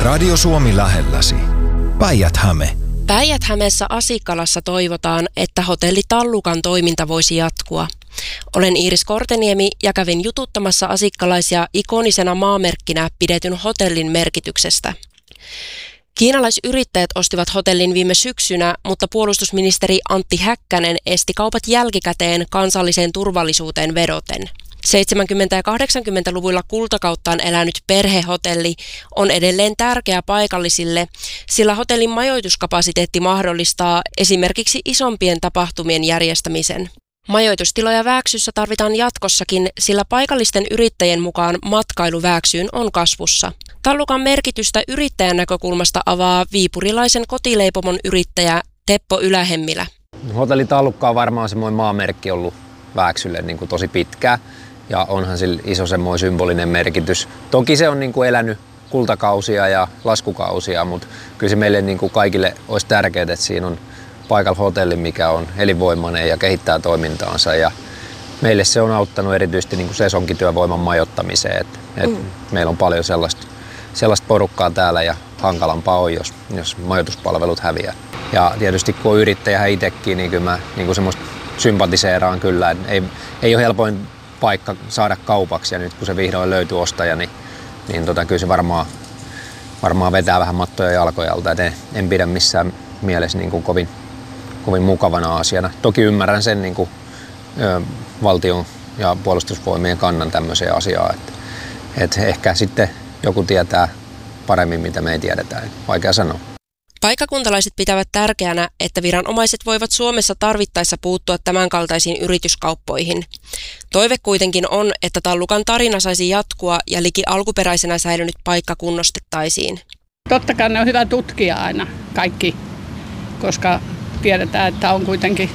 Radio Suomi lähelläsi. Päijät-Häme. Päijät-Hämeessä Asikkalassa toivotaan, että hotelli Tallukan toiminta voisi jatkua. Olen Iiris Korteniemi ja kävin jututtamassa asikkalaisia ikonisena maamerkkinä pidetyn hotellin merkityksestä. Kiinalaisyrittäjät ostivat hotellin viime syksynä, mutta puolustusministeri Antti Häkkänen esti kaupat jälkikäteen kansalliseen turvallisuuteen vedoten. 70- ja 80-luvuilla kultakauttaan elänyt perhehotelli on edelleen tärkeä paikallisille, sillä hotellin majoituskapasiteetti mahdollistaa esimerkiksi isompien tapahtumien järjestämisen. Majoitustiloja Vääksyssä tarvitaan jatkossakin, sillä paikallisten yrittäjien mukaan matkailu Vääksyyn on kasvussa. Tallukan merkitystä yrittäjän näkökulmasta avaa viipurilaisen kotileipomon yrittäjä Teppo Ylähemmilä. Hotelli Tallukka on varmaan semmoinen maamerkki ollut Vääksylle niin kuin tosi pitkään ja onhan sillä iso semmoinen symbolinen merkitys. Toki se on niin kuin elänyt kultakausia ja laskukausia, mutta kyllä se meille niin kuin kaikille olisi tärkeää, että siinä on paikalla hotelli, mikä on elinvoimainen ja kehittää toimintaansa. Ja meille se on auttanut erityisesti niin kuin sesonkityövoiman majoittamiseen. Meillä on paljon sellaista porukkaa täällä ja hankalampaa on, jos majoituspalvelut häviää. Ja tietysti kun on yrittäjä itsekin, niin kyllä mä niin semmoista sympatiseeraan kyllä. Ei ole helpoin paikka saada kaupaksi ja nyt kun se vihdoin löytyy ostaja, niin kyllä se varmaan vetää vähän mattoja jalkojalta. En pidä missään mielessä niin kuin kovin mukavana asiana. Toki ymmärrän sen niin kuin, valtion ja puolustusvoimien kannan tämmöiseen asiaan. Että ehkä sitten joku tietää paremmin, mitä me ei tiedetä. Vaikea sanoa. Paikkakuntalaiset pitävät tärkeänä, että viranomaiset voivat Suomessa tarvittaessa puuttua tämänkaltaisiin yrityskauppoihin. Toive kuitenkin on, että Tallukan tarina saisi jatkua ja liki alkuperäisenä säilynyt paikka kunnostettaisiin. Totta kai ne on hyvä tutkia aina kaikki, koska tiedetään, että on kuitenkin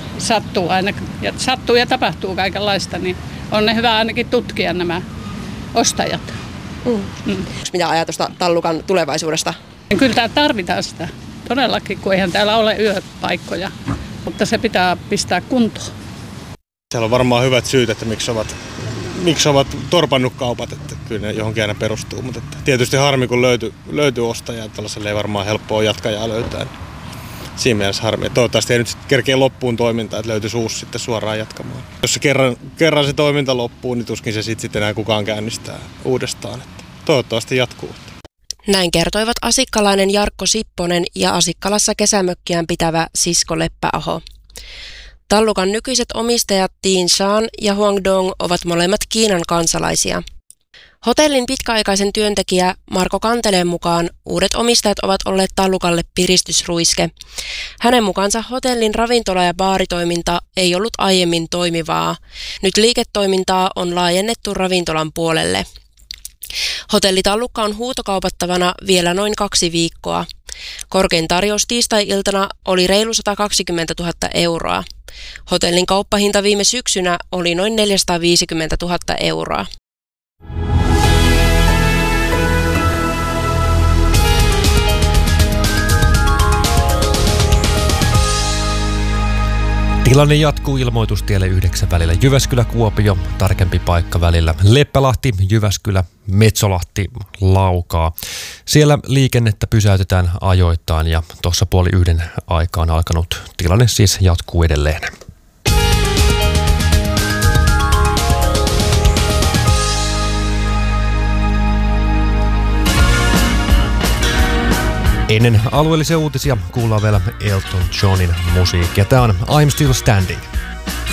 sattuu ja tapahtuu kaikenlaista, niin on ne hyvä ainakin tutkia nämä ostajat. Mitä ajatusta Tallukan tulevaisuudesta? Kyllä täällä tarvitaan sitä todellakin, kun eihän täällä ole yöpaikkoja, mutta se pitää pistää kuntoon. Siellä on varmaan hyvät syyt, että miksi ovat torpannut kaupat, että kyllä ne johonkin aina perustuu, mutta tietysti harmi, kun löytyy ostajaa, tällaiselle ei varmaan helppoa jatkajaa löytää. Siinä mielessä harmi. Toivottavasti ei nyt sitten kerkeä loppuun toimintaa, että löytyisi uusi sitten suoraan jatkamaan. Jos se kerran se toiminta loppuu, niin tuskin se sitten enää kukaan käynnistää uudestaan. Että toivottavasti jatkuu. Näin kertoivat asikkalainen Jarkko Sipponen ja Asikkalassa kesämökkiään pitävä Sisko Leppäaho. Tallukan nykyiset omistajat Tin Shan ja Huang Dong ovat molemmat Kiinan kansalaisia. Hotellin pitkäaikaisen työntekijä Marko Kanteleen mukaan uudet omistajat ovat olleet Tallukalle piristysruiske. Hänen mukaansa hotellin ravintola- ja baaritoiminta ei ollut aiemmin toimivaa. Nyt liiketoimintaa on laajennettu ravintolan puolelle. Hotelli Tallukka on huutokaupattavana vielä noin 2 viikkoa. Korkein tarjous tiistai-iltana oli reilu 120 000 euroa. Hotellin kauppahinta viime syksynä oli noin 450 000 euroa. Tilanne jatkuu Ilmoitustielle 9 välillä Jyväskylä-Kuopio, tarkempi paikka välillä Leppälahti, Jyväskylä, Metsolahti, Laukaa. Siellä liikennettä pysäytetään ajoittain ja tuossa 12:30 aikaan alkanut tilanne siis jatkuu edelleen. Ennen alueellisia uutisia kuullaan vielä Elton Johnin musiikkia. Tämä on I'm Still Standing.